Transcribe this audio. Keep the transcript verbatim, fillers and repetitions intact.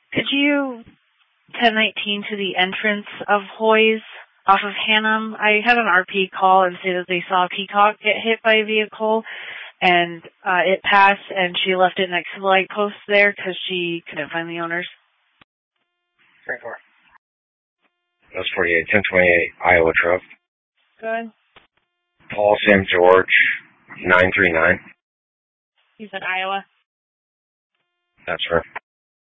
Could you ten nineteen to the entrance of Hoy's off of Hannum? I had an R P call and say that they saw a peacock get hit by a vehicle, and uh, it passed, and she left it next to the light post there because she couldn't find the owners. ten four. That's forty-eight. ten twenty-eight, Iowa truck. Good. Paul Sam George, nine three nine. You said Iowa? That's right.